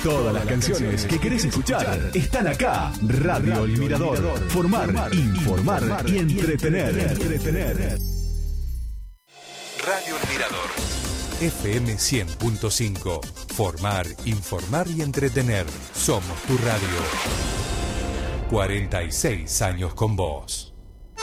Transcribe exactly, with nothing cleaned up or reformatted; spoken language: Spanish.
Todas las canciones que querés escuchar están acá. Radio El Mirador. Formar, informar y entretener. Radio El Mirador. F M cien punto cinco. Formar, informar y entretener. Somos tu radio. cuarenta y seis años con vos.